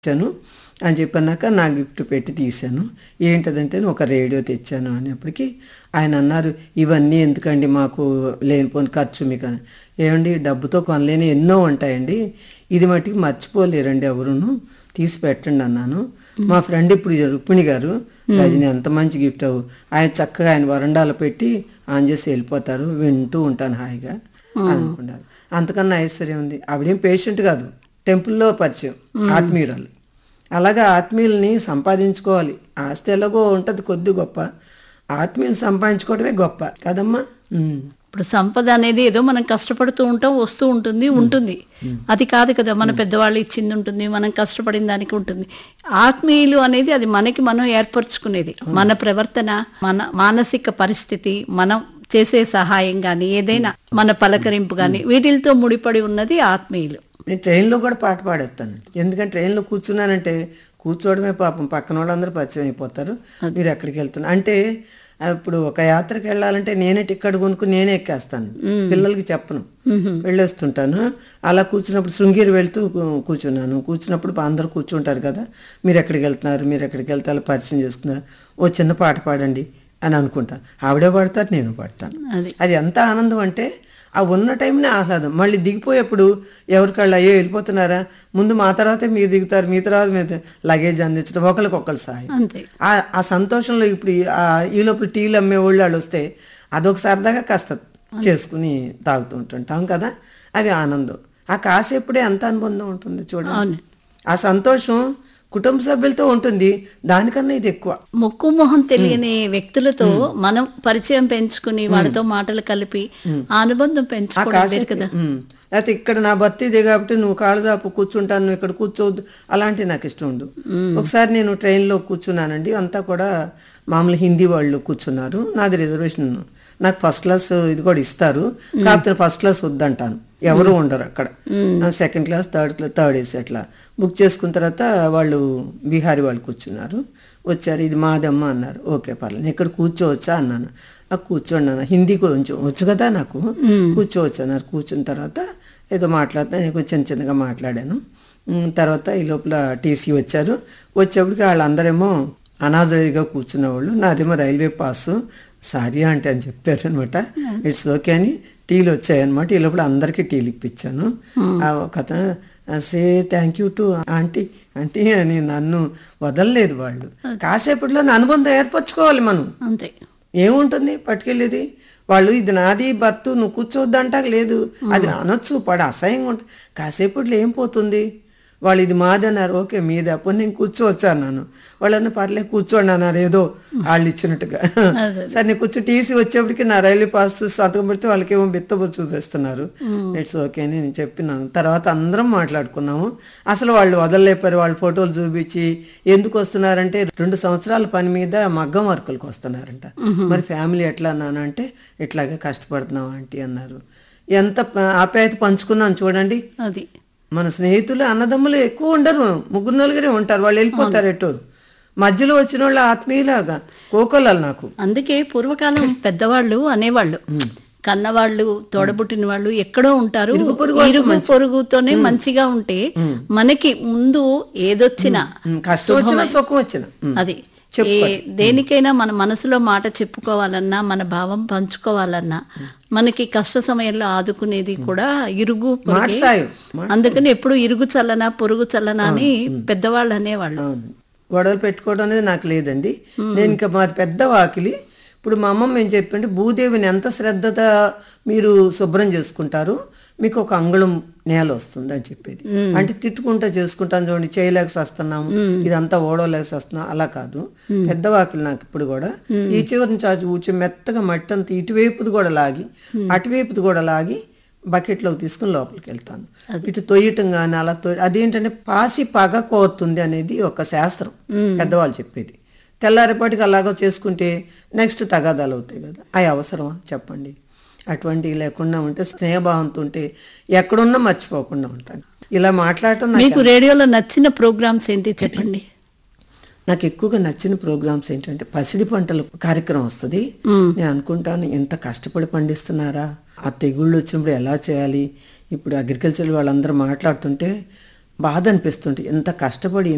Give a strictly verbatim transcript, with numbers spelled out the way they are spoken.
ఇచ్చాను అని చెప్పన్నాక నా గిఫ్ట్ పెట్టి తీశాను. ఏంటదంటే ఒక రేడియో తెచ్చాను అనేప్పటికీ ఆయన అన్నారు, ఇవన్నీ ఎందుకండి మాకు లేనిపోని ఖర్చు మీకు అని. ఏమండి డబ్బుతో కొనలేని ఎన్నో ఉంటాయండి, ఇది మట్టికి మర్చిపోలేరండి ఎవరును, తీసి పెట్టండి అన్నాను. మా ఫ్రెండ్ ఇప్పుడు రుక్మిణి గారు, రజని ఎంత మంచి గిఫ్ట్ అవ్వు, ఆయన చక్కగా ఆయన వరండాలో పెట్టి ఆన్ చేసి వెళ్ళిపోతారు, వింటూ ఉంటాను హాయిగా అనుకున్నారు. అంతకన్నా ఐశ్వర్యం ఉంది. ఆవిడేం పేషెంట్ కాదు, టెంపుల్లో పరిచయం, ఆత్మీయురాలు. అలాగా ఆత్మీయుల్ని సంపాదించుకోవాలి. ఆస్తి ఎలాగో ఉంటుంది కొద్ది గొప్ప, ఆత్మీయులు సంపాదించుకోవడమే గొప్ప కదమ్మా. ఇప్పుడు సంపద అనేది ఏదో మనం కష్టపడుతూ ఉంటాం, వస్తూ ఉంటుంది ఉంటుంది అది కాదు కదా. మన పెద్దవాళ్ళు ఇచ్చింది ఉంటుంది, మనం కష్టపడిన దానికి ఉంటుంది. ఆత్మీయులు అనేది అది మనకి మనం ఏర్పరచుకునేది. మన ప్రవర్తన, మన మానసిక పరిస్థితి, మనం చేసే సహాయం కానీ ఏదైనా మన పలకరింపు కానీ వీటితో ముడిపడి ఉన్నది ఆత్మీయులు. నేను ట్రైన్లో కూడా పాట పాడేస్తాను. ఎందుకంటే ట్రైన్లో కూర్చున్నానంటే కూర్చోవడమే పాపం, పక్కన వాళ్ళందరూ పరిచయం అయిపోతారు. మీరు ఎక్కడికి వెళ్తున్నారు అంటే, ఇప్పుడు ఒక యాత్రకి వెళ్ళాలంటే నేనే టికెట్ కొనుక్కుని నేనే ఎక్కేస్తాను, పిల్లలకి చెప్పను, వెళ్ళేస్తుంటాను. అలా కూర్చున్నప్పుడు శృంగేరి వెళ్తూ కూర్చున్నాను. కూర్చున్నప్పుడు అందరూ కూర్చుంటారు కదా, మీరు ఎక్కడికి వెళ్తున్నారు, మీరు ఎక్కడికి వెళ్తారో పరిచయం చేసుకున్నారు, ఓ చిన్న పాట పాడండి అని అనుకుంటా. ఆవిడే పాడతారు, నేను పాడతాను. అది ఎంత ఆనందం అంటే, ఆ ఉన్న టైంనే ఆహ్లాదం. మళ్ళీ దిగిపోయేప్పుడు ఎవరికాళ్ళు అయ్యో వెళ్ళిపోతున్నారా, ముందు మా తర్వాతే మీరు దిగుతారు, మీ తర్వాత మీరు లగేజ్ అందించడం, ఒకరికొకరు సహాయం. ఆ సంతోషంలో ఇప్పుడు ఈ లోపల టీలు అమ్మే వాళ్ళు వాళ్ళు వస్తే అదొక సరదాగా కాస్త చేసుకుని తాగుతూ ఉంటుంటాం కదా, అవి ఆనందం. ఆ కాసేపుడే అంత అనుబంధం ఉంటుంది చూడండి. ఆ సంతోషం కుటుంబ సభ్యులతో ఉంటుంది, దానికన్నా ఇది ఎక్కువ. ముక్కు మొహం తెలియని వ్యక్తులతో మనం పరిచయం పెంచుకుని వాళ్ళతో మాటలు కలిపి అనుబంధం పెంచుకోవడం కదా. లేకపోతే ఇక్కడ నా భర్త ఇదే కాబట్టి నువ్వు కాళ్ళు దాపు కూర్చుంటాను, నువ్వు ఇక్కడ కూర్చోవద్దు, అలాంటివి నాకు ఇష్టం ఉండు. ఒకసారి నేను ట్రైన్లో కూర్చున్నానండి, అంతా కూడా మామూలు హిందీ వాళ్ళు కూర్చున్నారు, నాది రిజర్వేషన్, నాకు ఫస్ట్ క్లాస్ ఇది కూడా ఇస్తారు, కాకపోతే ఫస్ట్ క్లాస్ వద్దంటాను, ఎవరు ఉండరు అక్కడ. Second class, third class, third AC అట్లా బుక్ చేసుకున్న తర్వాత వాళ్ళు బీహారీ వాళ్ళు కూర్చున్నారు. వచ్చారు, ఇది మాదమ్మ అన్నారు. ఓకే పర్లేదు, ఇక్కడ కూర్చోవచ్చా అన్నాను. కూర్చోండి అన్న, హిందీ కొంచెం వచ్చు కదా నాకు, కూర్చోవచ్చు అన్నారు. కూర్చున్న తర్వాత ఏదో మాట్లాడుతున్నా, నేను కొంచెం చిన్న చిన్నగా మాట్లాడాను. తర్వాత ఈ లోపల టీసీ వచ్చారు. వచ్చేప్పటికి వాళ్ళందరేమో అనాథరిగా కూర్చున్న వాళ్ళు, నాదేమో రైల్వే పాసు, సారీ అంటే అని చెప్పారు అనమాట. ఇట్స్ ఓకే అని టీలు వచ్చాయన్నమాట. ఈ లోపల అందరికీ టీలు ఇప్పించాను. ఒక అతను say thank you to aunty aunty అని నన్ను వదలలేదు వాళ్ళు. కాసేపట్లో అనుబంధం ఏర్పరచుకోవాలి మనం, అంతే. ఏముంటుంది పట్టుకెళ్ళేది, వాళ్ళు ఇది నాది భర్త నువ్వు కూర్చోవద్దంటా లేదు, అది అనొచ్చు, పడ అసహ్యంగా ఉంటుంది. కాసేపట్లో ఏం పోతుంది, వాళ్ళు ఇది మాది అన్నారు, ఓకే మీది, అప్పుడు నేను కూర్చోవచ్చు అన్నాను. వాళ్ళన్న పర్లేదు కూర్చోండి అన్నారు, ఏదో వాళ్ళు ఇచ్చినట్టుగా. సరే నేను కూర్చో టీసీ వచ్చేప్పటికి నా రైల్వే పాస్ చూసి సంతకం పెడితే వాళ్ళకేమో బిత్తబో చూపిస్తున్నారు. ఇట్స్ ఓకే అని నేను చెప్పినాను. తర్వాత అందరం మాట్లాడుకున్నాము. అసలు వాళ్ళు వదలలేపారు, వాళ్ళు ఫోటోలు చూపించి ఎందుకు వస్తున్నారంటే రెండు సంవత్సరాల పని మీద మగ్గం వర్కులకు వస్తున్నారంట. మరి ఫ్యామిలీ ఎట్లా అన్నానంటే, ఇట్లాగే కష్టపడుతున్నాం ఆంటీ అన్నారు. ఎంత ఆప్యాయత పంచుకున్నాను చూడండి. అది మన స్నేహితులు అన్నదమ్ములు ఎక్కువ ఉండరు, ముగ్గురు నలుగురే ఉంటారు, వాళ్ళు వెళ్ళిపోతారు ఎటు. మధ్యలో వచ్చిన వాళ్ళు ఆత్మీయులాగా కోకొల్లాలి నాకు. అందుకే పూర్వకాలం పెద్దవాళ్ళు అనేవాళ్ళు, కన్నవాళ్ళు తోడబుట్టిన వాళ్ళు ఎక్కడో ఉంటారు, ఇరుగు పొరుగుతోనే మంచిగా ఉంటే మనకి ముందు ఏదొచ్చినా కష్టం వచ్చినా సుఖం వచ్చినా అది దేనికైనా మన మనసులో మాట చెప్పుకోవాలన్నా, మన భావం పంచుకోవాలన్నా, మనకి కష్ట సమయంలో ఆదుకునేది కూడా ఇరుగు పొరుగే. అందుకని ఎప్పుడు ఇరుగు చల్లనా పొరుగు చల్లనా అని పెద్దవాళ్ళు అనేవాళ్ళు. గొడవలు పెట్టుకోవడం అనేది నాకు లేదండి. నేను ఇంకా మాది పెద్ద వాకిలి. ఇప్పుడు మా అమ్మమ్మ ఏం చెప్పంటే, భూదేవిని ఎంత శ్రద్ధగా మీరు శుభ్రం చేసుకుంటారు, మీకు ఒక అంగుళం నేల వస్తుంది అని చెప్పేది. అంటే తిట్టుకుంటా చేసుకుంటాను చూడండి, చేయలేక వస్తున్నాము, ఇదంతా ఓడవలేక వస్తున్నాం, అలా కాదు. పెద్ద వాకిలి నాకు ఇప్పుడు కూడా. ఈ చివరిని చాచి ఊచి మెత్తగా మట్టి అంతా ఇటువైపుది కూడా లాగి అటువైపుది కూడా లాగి బకెట్లోకి తీసుకుని లోపలికి వెళ్తాను. ఇటు తొయ్యటం కానీ అలా తొయ్యి, అదేంటంటే పాసి పగ కోరుతుంది అనేది ఒక శాస్త్రం, పెద్దవాళ్ళు చెప్పేది. తెల్లారేపాటికి అలాగో చేసుకుంటే నెక్స్ట్ తగాదాలు అవుతాయి కదా, అవి అవసరమా చెప్పండి. అటువంటివి లేకుండా ఉంటే, స్నేహభావంతో ఉంటే ఎక్కడున్నా మర్చిపోకుండా ఉంటాను. ఇలా మాట్లాడటం. మీకు రేడియోలో నచ్చిన ప్రోగ్రామ్స్ ఏంటి చెప్పండి. నాకు ఎక్కువగా నచ్చిన ప్రోగ్రామ్స్ ఏంటంటే, పసిడి పంటల కార్యక్రమం వస్తుంది. నేను అనుకుంటాను, ఎంత కష్టపడి పండిస్తున్నారా, ఆ తెగుళ్ళు వచ్చినప్పుడు ఎలా చేయాలి. ఇప్పుడు అగ్రికల్చర్ వాళ్ళందరూ మాట్లాడుతుంటే బాధ అనిపిస్తుంటే, ఎంత కష్టపడి